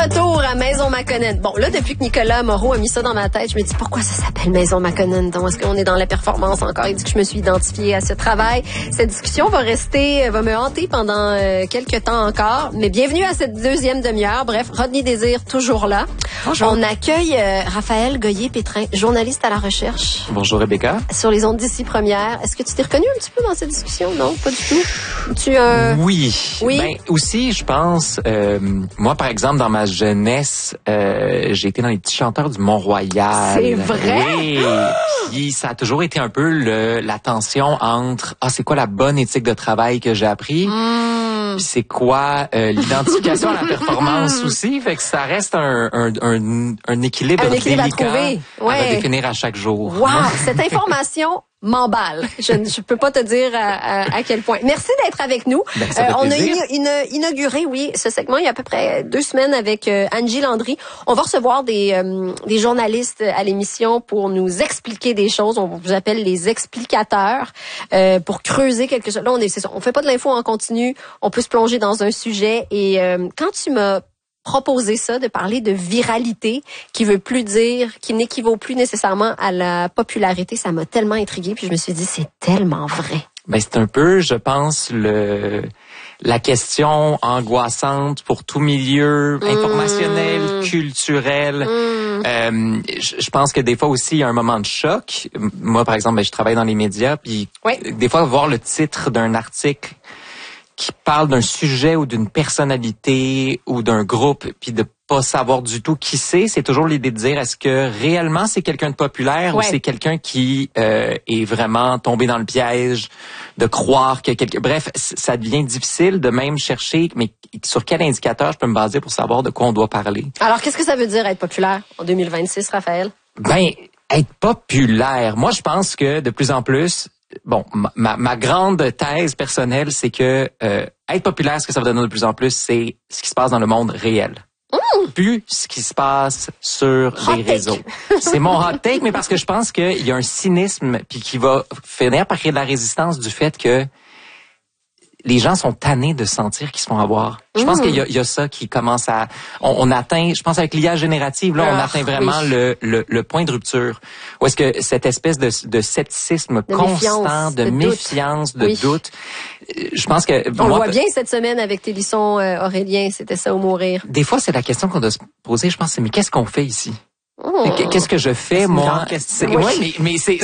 retour à Maison Maconnen. Bon, là, depuis que Nicolas Moreau a mis ça dans ma tête, je me dis pourquoi ça s'appelle Maison Maconnen? Donc, est-ce qu'on est dans la performance encore? Il dit que je me suis identifiée à ce travail. Cette discussion va me hanter pendant quelques temps encore. Mais bienvenue à cette deuxième demi-heure. Bref, Rodney Désir, toujours là. Bonjour. On accueille Raphaël Goyer-Pétrin, journaliste à la recherche. Bonjour Rebecca. Sur les ondes d'ici première. Est-ce que tu t'es reconnu un petit peu dans cette discussion? Non, pas du tout. Oui. Oui. Ben, aussi, je pense, moi, par exemple, dans ma jeunesse, j'ai été dans les petits chanteurs du Mont-Royal. C'est vrai? Oui. Puis ça a toujours été un peu la tension entre, c'est quoi la bonne éthique de travail que j'ai appris? Puis c'est quoi l'identification à la performance aussi? Fait que ça reste un équilibre délicat à trouver. Ouais. À définir à chaque jour. Wow! Cette information m'emballe. Je peux pas te dire à quel point. Merci d'être avec nous. Ben, ça fait on plaisir. a inauguré, ce segment il y a à peu près 2 semaines avec Angie Landry. On va recevoir des journalistes à l'émission pour nous expliquer des choses. On vous appelle les explicateurs pour creuser quelque chose. Là, on fait pas de l'info en continu. On peut se plonger dans un sujet. Et quand tu m'as proposer ça, de parler de viralité, qui n'équivaut plus nécessairement à la popularité. Ça m'a tellement intriguée, puis je me suis dit, c'est tellement vrai. Ben, c'est un peu, je pense, la question angoissante pour tout milieu informationnel, culturel. Je pense que des fois aussi, il y a un moment de choc. Moi, par exemple, je travaille dans les médias, puis des fois, voir le titre d'un article qui parle d'un sujet ou d'une personnalité ou d'un groupe, puis de pas savoir du tout qui c'est toujours l'idée de dire, est-ce que réellement c'est quelqu'un de populaire ou c'est quelqu'un qui est vraiment tombé dans le piège de croire que quelqu'un... Bref, ça devient difficile de même chercher, mais sur quel indicateur je peux me baser pour savoir de quoi on doit parler. Alors, qu'est-ce que ça veut dire être populaire en 2026, Raphaël? Ben, être populaire, moi je pense que de plus en plus... Bon, ma grande thèse personnelle, c'est que être populaire, ce que ça va donner de plus en plus, c'est ce qui se passe dans le monde réel. Plus ce qui se passe sur les réseaux. C'est mon hot take, mais parce que je pense qu'il y a un cynisme puis qui va finir par créer de la résistance du fait que les gens sont tannés de sentir qu'ils se font avoir. Je pense qu'il y a ça qui commence à... On atteint, je pense avec l'IA générative, là, on atteint vraiment le point de rupture. Où est-ce que cette espèce de scepticisme constant, de méfiance, de doute, je pense que... On le voit bien cette semaine avec Télisson Aurélien, c'était ça ou mourir. Des fois, c'est la question qu'on doit se poser, je pense, c'est mais qu'est-ce qu'on fait ici? Qu'est-ce que je fais, moi? Mais c'est